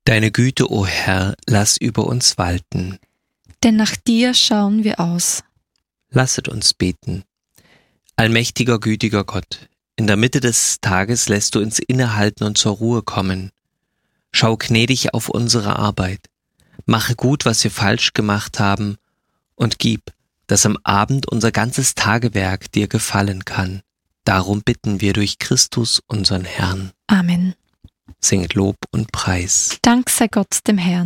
Deine Güte, o Herr, lass über uns walten. Denn nach dir schauen wir aus. Lasset uns beten. Allmächtiger, gütiger Gott, in der Mitte des Tages lässt du uns innehalten und zur Ruhe kommen. Schau gnädig auf unsere Arbeit. Mache gut, was wir falsch gemacht haben, und gib, dass am Abend unser ganzes Tagewerk dir gefallen kann. Darum bitten wir durch Christus, unseren Herrn. Amen. Singet Lob und Preis. Dank sei Gott dem Herrn.